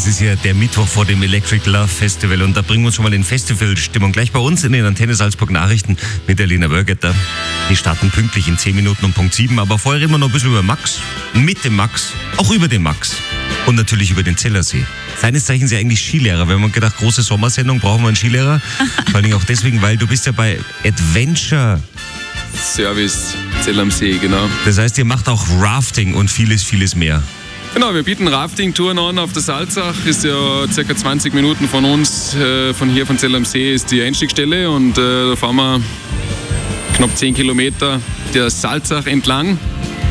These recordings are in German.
ist ja der Mittwoch vor dem Electric Love Festival und da bringen wir uns schon mal in Festivalstimmung. Gleich bei uns in den Antenne Salzburg Nachrichten mit der Lena Wörgetter. Die starten pünktlich in 10 Minuten um Punkt 7. Aber vorher reden wir noch ein bisschen über Max, mit dem Max, auch über den Max und natürlich über den Zellersee. Seines Zeichens ja eigentlich Skilehrer. Wir haben gedacht, große Sommersendung, brauchen wir einen Skilehrer. Vor allem auch deswegen, weil du bist ja bei Adventure Service Zell am See, genau. Das heißt, ihr macht auch Rafting und vieles, vieles mehr. Genau, wir bieten Rafting-Touren an auf der Salzach. Ist ja ca. 20 Minuten von uns, von hier von Zell am See ist die Einstiegsstelle und da fahren wir knapp 10 Kilometer der Salzach entlang.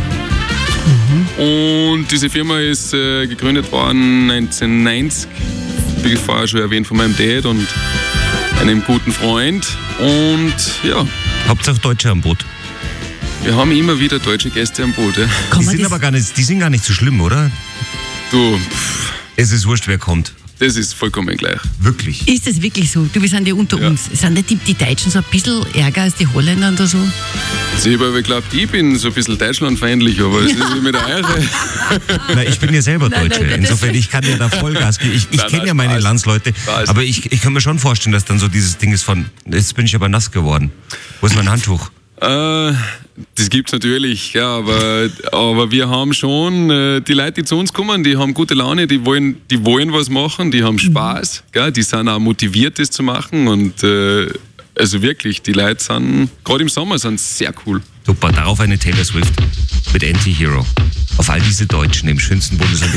Und diese Firma ist gegründet worden 1990, wie vorher schon erwähnt, von meinem Dad und einem guten Freund. Und ja. Hauptsache Deutsche am Boot. Wir haben immer wieder deutsche Gäste am Boot. Ja. Die sind gar nicht so schlimm, oder? Du, es ist wurscht, wer kommt. Das ist vollkommen gleich. Wirklich? Ist das wirklich so? Du, wir sind ja unter uns. Sind nicht die Deutschen so ein bisschen ärger als die Holländer oder so? Ich habe geglaubt, ich bin so ein bisschen deutschlandfeindlich, aber es ist mit der Eure. Na, ich bin ja selber Deutsche. Insofern, ich kann ja da Vollgas geben. Ich kenne ja meine Landsleute. Aber ich kann mir schon vorstellen, dass dann so dieses Ding ist von, jetzt bin ich aber nass geworden. Wo ist mein Handtuch? Das gibt's natürlich, ja, aber wir haben schon die Leute, die zu uns kommen, die haben gute Laune, die wollen was machen, die haben Spaß, gell, die sind auch motiviert, das zu machen und also wirklich, die Leute sind, gerade im Sommer, sind sehr cool. Super, darauf eine Taylor Swift mit Anti-Hero. Auf all diese Deutschen im schönsten Bundesland